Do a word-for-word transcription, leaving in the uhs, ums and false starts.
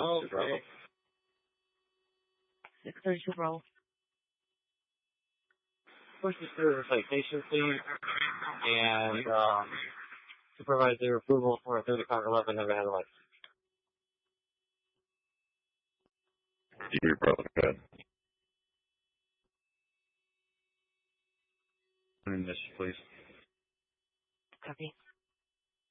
Okay. six thirty-two Bravo. Push this through a citation, please, and um, supervisor approval for a thirty-five eleven Nevada license. You're probably good. This, please. Copy.